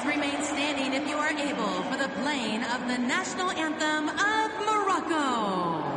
remain standing if you are able for the playing of the national anthem of Morocco.